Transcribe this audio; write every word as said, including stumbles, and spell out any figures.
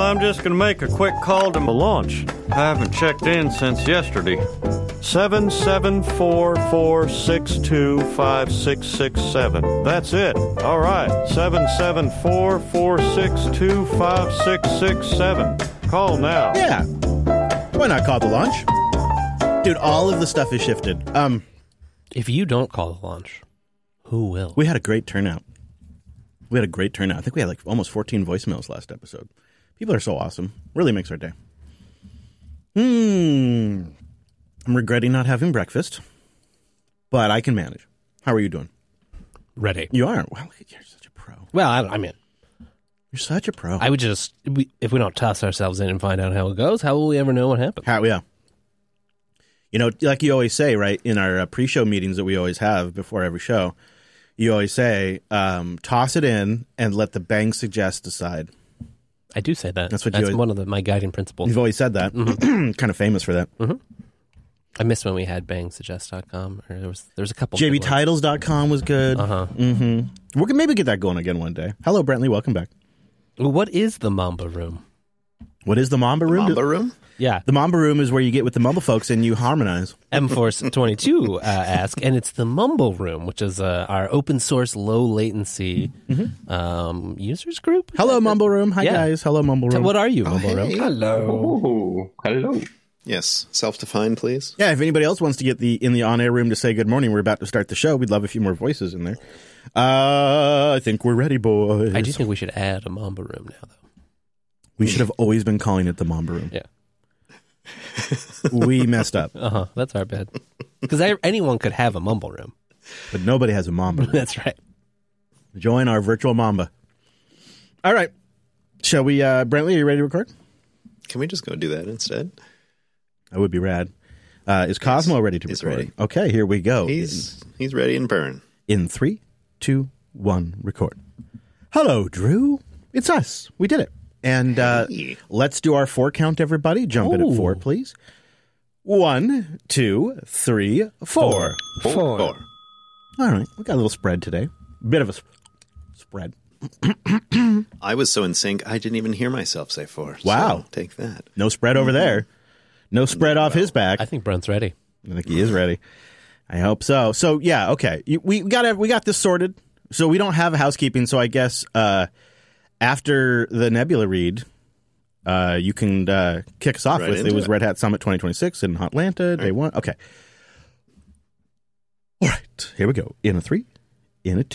I'm just going to make a quick call to my launch. I haven't checked in since yesterday. seven seven four four six two five six six seven. That's it. All right. seven seven four four six two five six six seven. Call now. Yeah. Why not call the launch? Dude, all of the stuff is shifted. Um, If you don't call the launch, who will? We had a great turnout. We had a great turnout. I think we had like almost fourteen voicemails last episode. People are so awesome. Really makes our day. Hmm. I'm regretting not having breakfast, but I can manage. How are you doing? Ready. You are? Wow, you're such a pro. Well, I, I mean, You're such a pro. I would just, we, if we don't toss ourselves in and find out how it goes, how will we ever know what happened? How, yeah. You know, like you always say, right, in our uh, pre-show meetings that we always have before every show, you always say, um, toss it in and let the bang suggest decide. I do say that. That's what you That's always- one of the, my guiding principles. You've always said that. Mm-hmm. Kind of famous for that. Mm-hmm. I miss when we had bang suggest dot com. Or there was there's a couple. J B Titles dot com was good. Uh-huh. Mm-hmm. We're gonna maybe get that going again one day. Hello, Brentley. Welcome back. Well, what is the Mamba Room? What is the Mamba Room? Mamba Room? Yeah. The Mamba Room is where you get with the Mumble folks and you harmonize. M Force twenty-two uh, ask, and it's the Mumble Room, which is uh, our open source, low latency Mm-hmm. um, users group. Hello, Mumble Room. Hi, Yeah. guys. Hello, Mumble Room. What are you, Oh, Mumble Room? hey. Hello. Oh, hello. Yes, self-defined, please. Yeah, if anybody else wants to get the in the on-air room to say good morning, we're about to start the show. We'd love a few more voices in there. Uh, I think we're ready, boys. I do think we should add a Mamba Room now, though. we should have always been calling it the Mamba Room. Yeah. We messed up, Uh huh. That's our bad. Because anyone could have a Mumble Room. but nobody has a Mamba Room. That's right. Join our virtual Mamba. All right. Shall we, uh, Brentley, are you ready to record? Can we just go do that instead? That would be rad. Uh, is Cosmo ready to He's record? ready. Okay, here we go. He's he's ready and burn. In three, two, one, record. Hello, Drew. It's us. We did it. And uh, Hey. let's do our four count, everybody. Jump in at four, Ooh. please. One, two, three, four. Four. Four. All right. We got a little spread today. Bit of a sp- spread. I was so in sync, I didn't even hear myself say four. Wow. So take that. No spread over there. No spread off his back. I think Brent's ready. I think he is ready. I hope so. So yeah, okay. You- We got we got this sorted. So we don't have housekeeping. So I guess uh, after the Nebula read, uh, you can uh, kick us off Right with it into was it. Red Hat Summit twenty twenty-six in Atlanta, day one. Okay. All right, here we go. In a three, in a two.